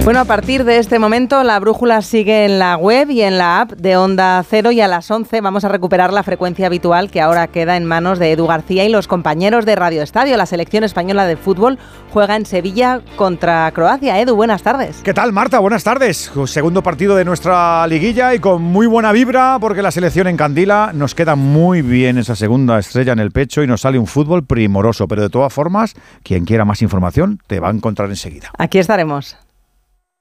Bueno, a partir de este momento la brújula sigue en la web y en la app de Onda Cero, y a las 11 vamos a recuperar la frecuencia habitual que ahora queda en manos de Edu García y los compañeros de Radio Estadio. La selección española de fútbol juega en Sevilla contra Croacia. Edu, buenas tardes. ¿Qué tal, Marta? Buenas tardes. Segundo partido de nuestra liguilla y con muy buena vibra porque la selección encandila. Nos queda muy bien esa segunda estrella en el pecho y nos sale un fútbol primoroso. Pero de todas formas, quien quiera más información te va a encontrar enseguida. Aquí estaremos.